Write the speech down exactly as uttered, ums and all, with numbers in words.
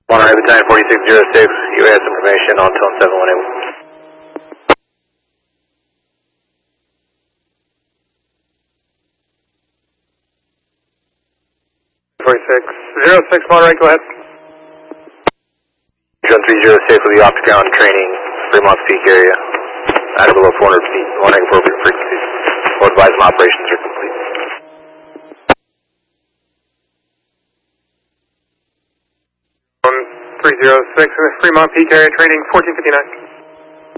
one Rabbit nine forty-six oh six, you had some information on tone seven one eight. forty-six oh six, Monterey, go ahead. John three oh six with the off-ground training, Fremont Peak area, at or below four hundred feet, warning appropriate frequencies. Or advise them operations are complete. three oh six in the Fremont Peak area, training fourteen fifty-nine.